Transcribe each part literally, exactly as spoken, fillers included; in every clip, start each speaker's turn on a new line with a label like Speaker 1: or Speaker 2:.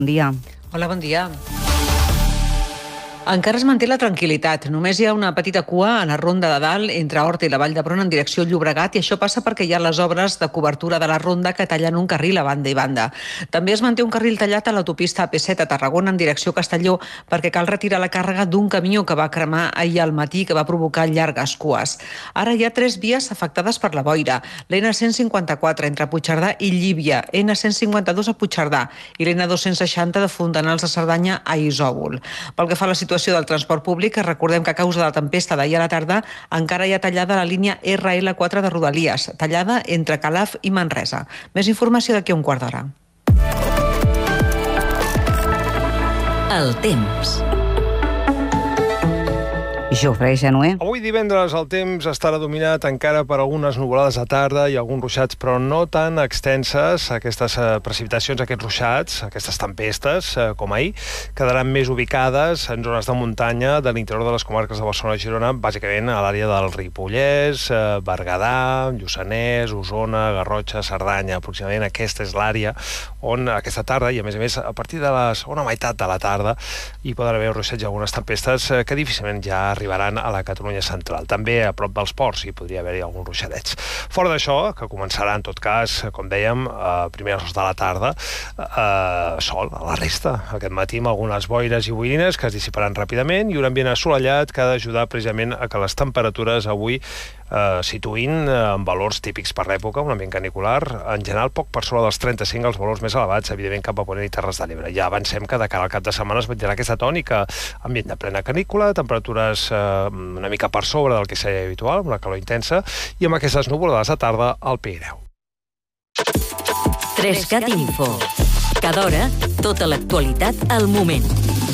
Speaker 1: Bon dia.
Speaker 2: Hola, bon dia. Encara es manté la tranquil·litat. Només hi ha una petita cua a la ronda de dalt entre Horta i la Vall d'Hebron en direcció Llobregat, i això passa perquè hi ha les obres de cobertura de la ronda que tallen un carril a banda i banda. També es manté un carril tallat a l'autopista A P set a Tarragona en direcció Castelló perquè cal retirar la càrrega d'un camió que va cremar ahir al matí, que va provocar llargues cues. Ara hi ha tres vies afectades per la boira. L'N cent cinquanta-quatre entre Puigcerdà i Llívia, N cent cinquanta-dos a Puigcerdà i l'N dos-cents seixanta de Fontanals de Cerdanya a Isòvol. Pel que fa a la situació del transport públic, recordem que a causa de la tempesta d'ahir a la tarda encara hi ha tallada la línia R L quatre de Rodalies, tallada entre Calaf i Manresa. Més informació d'aquí a un quart d'hora.
Speaker 3: El temps.
Speaker 1: Jofre Genuer.
Speaker 4: Avui divendres el temps estarà dominat encara per algunes nuvolades a tarda i alguns ruixats, però no tan extenses. Aquestes precipitacions, aquests ruixats, aquestes tempestes, com ahir, quedaran més ubicades en zones de muntanya de l'interior de les comarques de Barcelona i Girona, bàsicament a l'àrea del Ripollès, Berguedà, Lluçanès, Osona, Garrotxa, Cerdanya. Aproximadament aquesta és l'àrea on aquesta tarda, i a més a més a partir de la segona meitat de la tarda, hi poden haver ruixats i algunes tempestes que difícilment ja arribaran a la Catalunya central. També a prop dels ports hi podria haver-hi alguns ruixadets. Fora d'això, que començarà en tot cas, com dèiem, a primeres hores de la tarda, eh, sol a la resta. Aquest matí amb algunes boires i boirines que es dissiparan ràpidament i un ambient assolellat que ha d'ajudar precisament a que les temperatures avui eh, situïn en valors típics per l'època, un ambient canicular, en general poc per sobre dels trenta-cinc, els valors més elevats, evidentment cap a Ponent i Terres de l'Ebre. Ja avancem que de cara al cap de setmana es mantindrà aquesta tònica, ambient de plena canícula, temperatures una mica per sobre del que seria habitual, una calor intensa, i amb aquestes nuvolades a tarda al Pirineu.
Speaker 3: Trescat Info. Cada hora, tota l'actualitat al moment.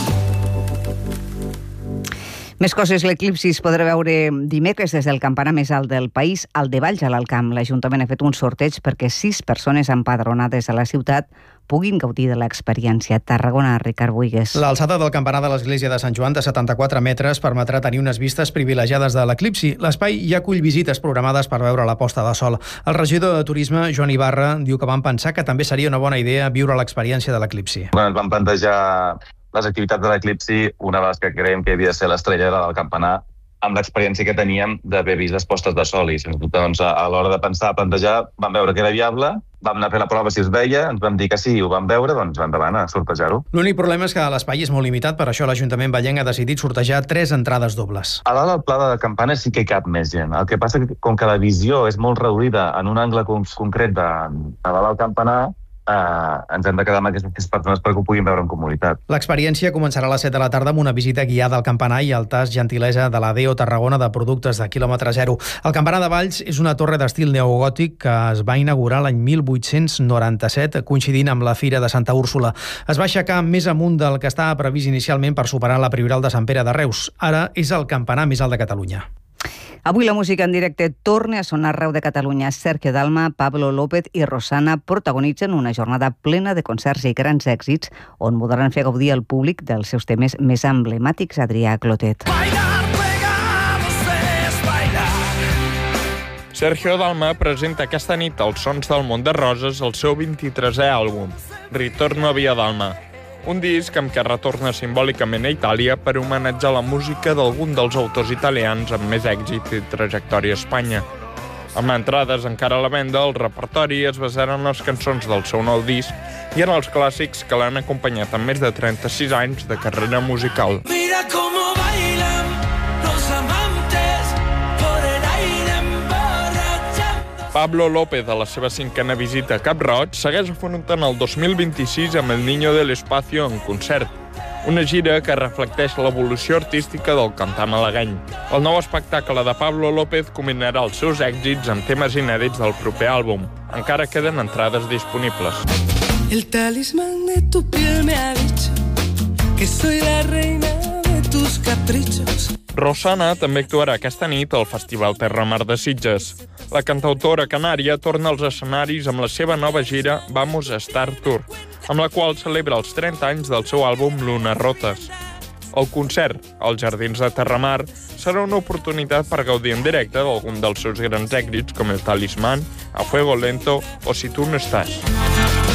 Speaker 1: Més coses, l'eclipsi es podrà veure dimecres des del campanar més alt del país, al de Valls, a l'Alt Camp. L'Ajuntament ha fet un sorteig perquè sis persones empadronades a la ciutat puguin gaudir de l'experiència. Tarragona, Ricard Buigues.
Speaker 5: L'alçada del campanar de l'església de Sant Joan de setanta-quatre metres permetrà tenir unes vistes privilegiades de l'eclipsi. L'espai ja acull visites programades per veure la posta de sol. El regidor de Turisme, Joan Ibarra, diu que van pensar que també seria una bona idea viure l'experiència de l'eclipsi.
Speaker 6: Quan ens van plantejar les activitats de l'eclipsi, una de les que creiem que havia de ser l'estrella era del campanar, amb l'experiència que teníem d'haver vist les postes de sol. I doncs, a l'hora de pensar, plantejar, vam veure que era viable, vam anar a fer la prova si es veia, ens vam dir que sí, ho vam veure, doncs vam endavant a sortejar-ho.
Speaker 5: L'únic problema és que l'espai és molt limitat, per això l'Ajuntament vallenc ha decidit sortejar tres entrades dobles.
Speaker 6: A dalt al pla de campana sí que hi cap més gent. El que passa que, com que la visió és molt reduïda en un angle concret de, de dalt al campanar, Uh, ens hem de quedar amb aquestes persones perquè ho puguin veure en comunitat.
Speaker 5: L'experiència començarà a les set de la tarda amb una visita guiada al campanar i al tas gentilesa de la D E O Tarragona de productes de quilòmetre zero. El campanar de Valls és una torre d'estil neogòtic que es va inaugurar l'any mil vuit-cents noranta-set, coincidint amb la Fira de Santa Úrsula. Es va aixecar més amunt del que estava previst inicialment per superar la Prioral de Sant Pere de Reus. Ara és el campanar més alt de Catalunya.
Speaker 1: Avui la música en directe torna a sonar arreu de Catalunya. Sergio Dalma, Pablo López i Rosana protagonitzen una jornada plena de concerts i grans èxits on podran fer gaudir al públic dels seus temes més emblemàtics. Adrià Clotet.
Speaker 7: Sergio Dalma presenta aquesta nit als Sons del Mont de Roses el seu vint-i-tresè àlbum, Ritorno a Via Dalma. Un disc amb què retorna simbòlicament a Itàlia per homenatjar la música d'algun dels autors italians amb més èxit i trajectòria a Espanya. Amb entrades encara a la venda, el repertori es basarà en les cançons del seu nou disc i en els clàssics que l'han acompanyat en més de trenta-sis anys de carrera musical. Mira cómo bailan los amantes por el aire emborrachando. Pablo López, a la seva cinquena visita a Cap Roig, segueix afrontant el dos mil vint-i-sis amb El Niño del Espacio en concert, una gira que reflecteix l'evolució artística del cantant malagueny. El nou espectacle de Pablo López combinarà els seus èxits amb temes inèdits del proper àlbum. Encara queden entrades disponibles. El talismán de tu piel me ha dicho que soy la reina de tus caprichos. Rosana també actuarà aquesta nit al Festival Terra Mar de Sitges. La cantautora canària torna als escenaris amb la seva nova gira Vamos a Star Tour, amb la qual celebra els trenta anys del seu àlbum Lunes Rotes. El concert, als Jardins de Terramar, serà una oportunitat per gaudir en directe d'algun dels seus grans èxits com El Talismán, A Fuego Lento o Si tu no estàs.